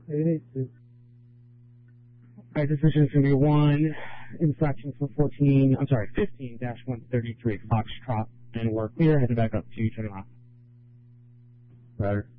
882. Alright, this mission is going to be 1 infraction for 15-133 Foxtrot, and we're clear, heading back up to 20 miles. Roger.